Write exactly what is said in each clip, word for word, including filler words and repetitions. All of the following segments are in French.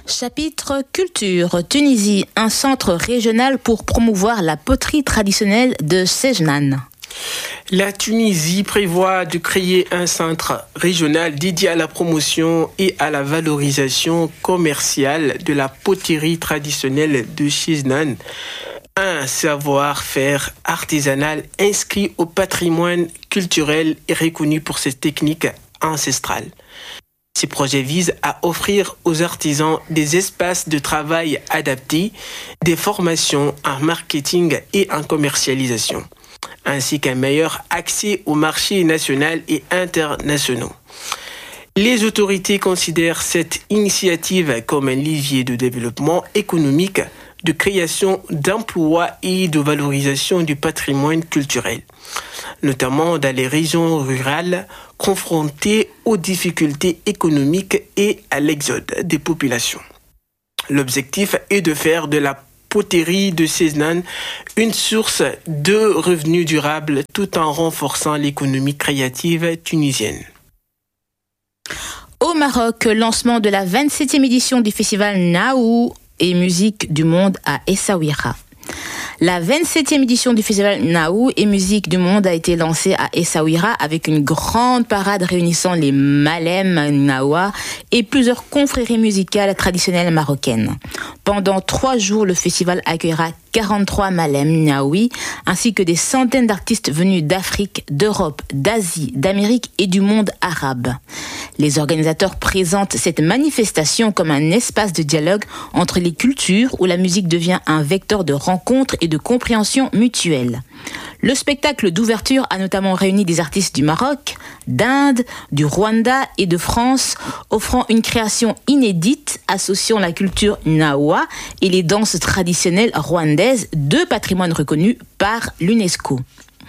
Chapitre Culture, Tunisie, un centre régional pour promouvoir la poterie traditionnelle de Sejnan. La Tunisie prévoit de créer un centre régional dédié à la promotion et à la valorisation commerciale de la poterie traditionnelle de Sejnan, un savoir-faire artisanal inscrit au patrimoine culturel et reconnu pour ses techniques ancestrales. Ces projets visent à offrir aux artisans des espaces de travail adaptés, des formations en marketing et en commercialisation, ainsi qu'un meilleur accès aux marchés nationaux et internationaux. Les autorités considèrent cette initiative comme un levier de développement économique, de création d'emplois et de valorisation du patrimoine culturel, notamment dans les régions rurales confrontées aux difficultés économiques et à l'exode des populations. L'objectif est de faire de la poterie de Sejnan une source de revenus durables tout en renforçant l'économie créative tunisienne. Au Maroc, lancement de la vingt-septième édition du festival Naou et musique du monde à Essaouira. La vingt-septième édition du festival Naou et musique du monde a été lancée à Essaouira avec une grande parade réunissant les Malem Naoua et plusieurs confréries musicales traditionnelles marocaines. Pendant trois jours, le festival accueillera quarante-trois Malem Naoui ainsi que des centaines d'artistes venus d'Afrique, d'Europe, d'Asie, d'Amérique et du monde arabe. Les organisateurs présentent cette manifestation comme un espace de dialogue entre les cultures où la musique devient un vecteur de rencontre et de compréhension mutuelle. Le spectacle d'ouverture a notamment réuni des artistes du Maroc, d'Inde, du Rwanda et de France, offrant une création inédite associant la culture Naoua et les danses traditionnelles rwandaises, deux patrimoines reconnus par l'UNESCO.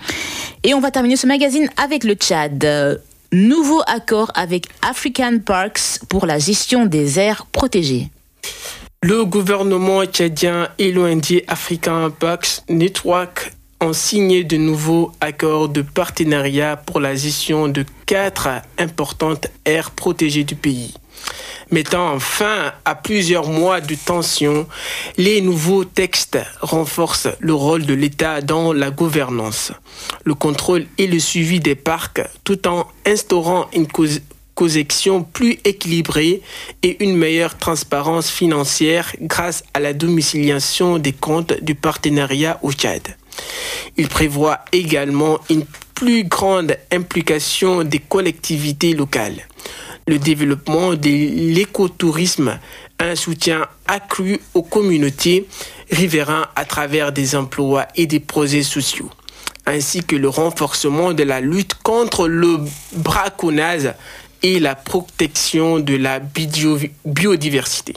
Et on va terminer ce magazine avec le Tchad. Nouveau accord avec African Parks pour la gestion des aires protégées. Le gouvernement tchadien et l'O N G African Parks Network ont signé de nouveaux accords de partenariat pour la gestion de quatre importantes aires protégées du pays. Mettant fin à plusieurs mois de tension, les nouveaux textes renforcent le rôle de l'État dans la gouvernance, le contrôle et le suivi des parcs, tout en instaurant une connexion plus équilibrée et une meilleure transparence financière grâce à la domiciliation des comptes du partenariat au Tchad. Il prévoit également une plus grande implication des collectivités locales, le développement de l'écotourisme, un soutien accru aux communautés riveraines à travers des emplois et des projets sociaux, ainsi que le renforcement de la lutte contre le braconnage et la protection de la biodiversité.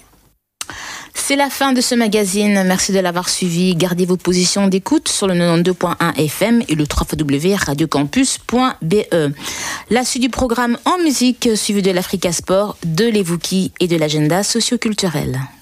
C'est la fin de ce magazine. Merci de l'avoir suivi. Gardez vos positions d'écoute sur le quatre-vingt-douze point un F M et le w w w point radio campus point b e. La suite du programme en musique suivi de l'Africa Sport, de l'Evouki et de l'agenda socio-culturel.